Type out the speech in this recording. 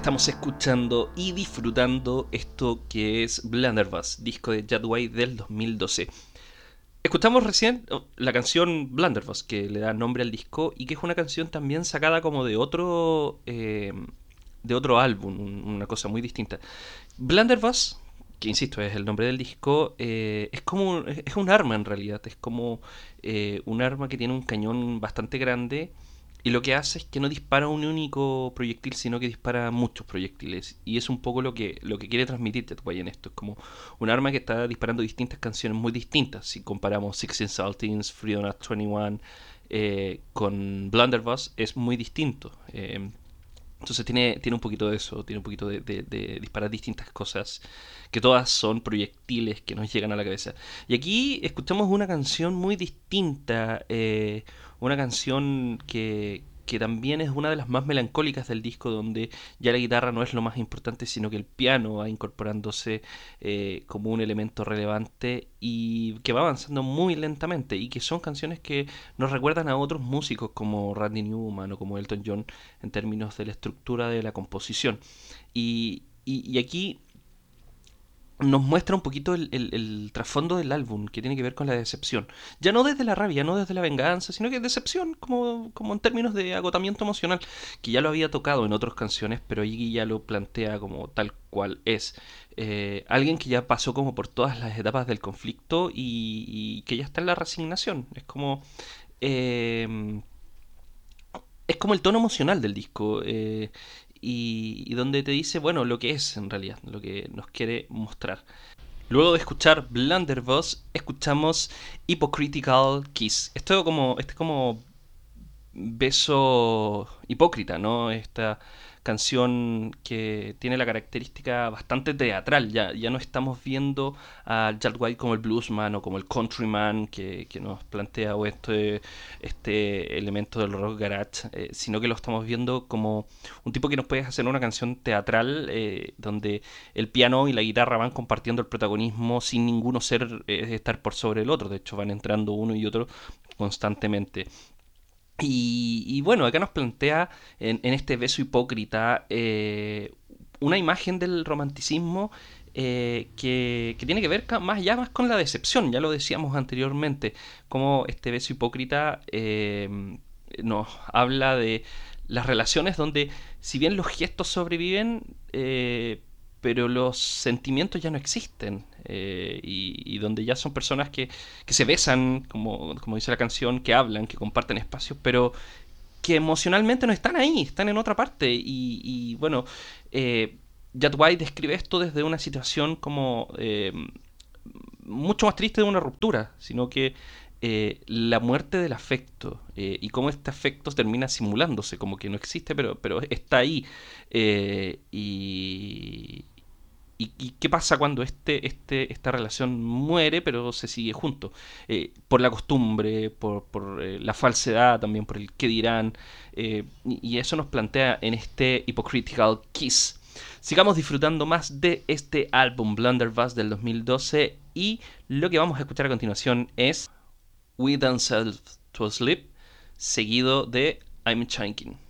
Estamos escuchando y disfrutando esto que es Blunderbuss, disco de Jadway del 2012. Escuchamos recién la canción Blunderbuss, que le da nombre al disco y que es una canción también sacada como de otro álbum, una cosa muy distinta. Blunderbuss, que insisto es el nombre del disco, es un arma en realidad, es como un arma que tiene un cañón bastante grande y lo que hace es que no dispara un único proyectil, sino que dispara muchos proyectiles. Y es un poco lo que quiere transmitir Tetway en esto. Es como un arma que está disparando distintas canciones muy distintas. Si comparamos Sixteen Saltings, Freedom at 21 con Blunderbuss, es muy distinto. Entonces tiene un poquito de eso, tiene un poquito de disparar distintas cosas, que todas son proyectiles que nos llegan a la cabeza. Y aquí escuchamos una canción muy distinta, una canción que también es una de las más melancólicas del disco, donde ya la guitarra no es lo más importante, sino que el piano va incorporándose como un elemento relevante y que va avanzando muy lentamente, y que son canciones que nos recuerdan a otros músicos como Randy Newman o como Elton John en términos de la estructura de la composición. Y aquí nos muestra un poquito el trasfondo del álbum, que tiene que ver con la decepción. Ya no desde la rabia, no desde la venganza, sino que decepción como en términos de agotamiento emocional, que ya lo había tocado en otras canciones, pero allí ya lo plantea como tal cual es. Alguien que ya pasó como por todas las etapas del conflicto y que ya está en la resignación. Eh, es como el tono emocional del disco, y donde te dice, bueno, lo que es en realidad, lo que nos quiere mostrar. Luego de escuchar Blunderbuss, escuchamos Hypocritical Kiss. Este es como beso hipócrita, ¿no? Esta canción que tiene la característica bastante teatral. Ya no estamos viendo a Jack White como el bluesman o como el countryman que nos plantea o este elemento del rock garage, sino que lo estamos viendo como un tipo que nos puede hacer una canción teatral, donde el piano y la guitarra van compartiendo el protagonismo sin ninguno estar por sobre el otro. De hecho, van entrando uno y otro constantemente. Y bueno, acá nos plantea en este beso hipócrita, una imagen del romanticismo, que tiene que ver más con la decepción, ya lo decíamos anteriormente, como este beso hipócrita nos habla de las relaciones donde si bien los gestos sobreviven, pero los sentimientos ya no existen, y donde ya son personas que se besan, como dice la canción, que hablan, que comparten espacios, pero que emocionalmente no están ahí, están en otra parte. Y bueno, Jad White describe esto desde una situación como mucho más triste de una ruptura, sino que la muerte del afecto, y cómo este afecto termina simulándose, como que no existe, pero está ahí. Y qué pasa cuando esta relación muere, pero se sigue junto? Por la costumbre, por la falsedad, también por el qué dirán. Y eso nos plantea en este Hypocritical Kiss. Sigamos disfrutando más de este álbum Blunderbuss del 2012, y lo que vamos a escuchar a continuación es We Dance Ourselves to Sleep, seguido de I'm Chanking.